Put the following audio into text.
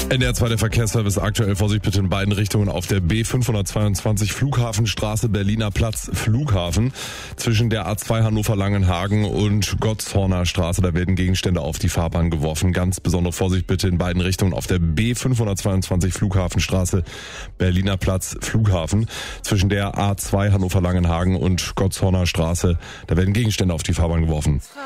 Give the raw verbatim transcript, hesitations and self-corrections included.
N D R zwei, der Verkehrsservice, aktuell Vorsicht bitte in beiden Richtungen auf der B fünfhundertzweiundzwanzig Flughafenstraße, Berliner Platz, Flughafen. Zwischen der A zwei Hannover-Langenhagen und Gottshorner Straße, da werden Gegenstände auf die Fahrbahn geworfen. Ganz besondere Vorsicht bitte in beiden Richtungen auf der B fünfhundertzweiundzwanzig Flughafenstraße, Berliner Platz, Flughafen. Zwischen der A zwei Hannover-Langenhagen und Gottshorner Straße, da werden Gegenstände auf die Fahrbahn geworfen.